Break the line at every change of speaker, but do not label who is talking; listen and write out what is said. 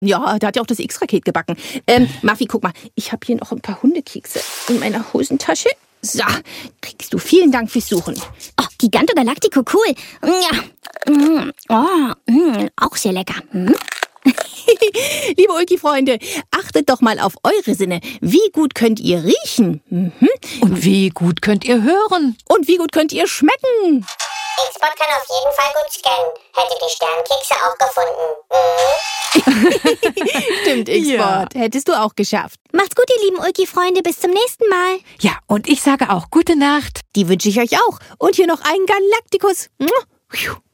Ja, der hat ja auch das X-Raket gebacken. Maffi, guck mal, ich habe hier noch ein paar Hundekekse in meiner Hosentasche. So, kriegst du. Vielen Dank fürs Suchen.
Oh, Giganto Galactico, cool. Ja. Auch sehr lecker.
Liebe Ulki-Freunde, achtet doch mal auf eure Sinne. Wie gut könnt ihr riechen?
Und wie gut könnt ihr hören?
Und wie gut könnt ihr schmecken?
X-Bot kann auf jeden Fall gut scannen. Hätte die Sternkekse auch gefunden.
Stimmt, X-Bot.
Ja.
Hättest du auch geschafft.
Macht's gut, ihr lieben Ulki-Freunde. Bis zum nächsten Mal.
Ja, und ich sage auch gute Nacht.
Die wünsche ich euch auch. Und hier noch einen Galaktikus.